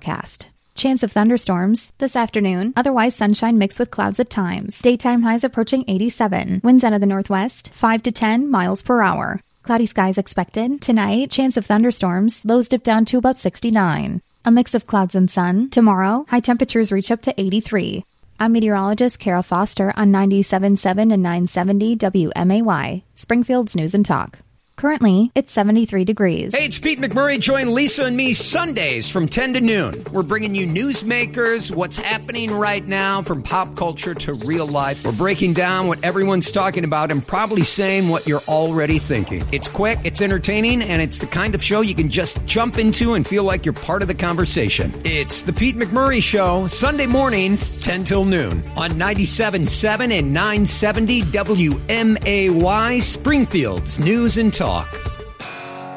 forecast. Chance of thunderstorms this afternoon. Otherwise sunshine mixed with clouds at times. Daytime highs approaching 87. Winds out of the northwest, 5 to 10 miles per hour. Cloudy skies expected. Tonight, chance of thunderstorms. Lows dip down to about 69. A mix of clouds and sun. Tomorrow, high temperatures reach up to 83. I'm meteorologist Kara Foster on 97.7 and 970 WMAY, Springfield's News and Talk. Currently, it's 73 degrees. Hey, it's Pete McMurray. Join Lisa and me Sundays from 10 to noon. We're bringing you newsmakers, what's happening right now from pop culture to real life. We're breaking down what everyone's talking about and probably saying what you're already thinking. It's quick, it's entertaining, and it's the kind of show you can just jump into and feel like you're part of the conversation. It's the Pete McMurray Show, Sunday mornings, 10 till noon on 97.7 and 970 WMAY, Springfield's News and Talk.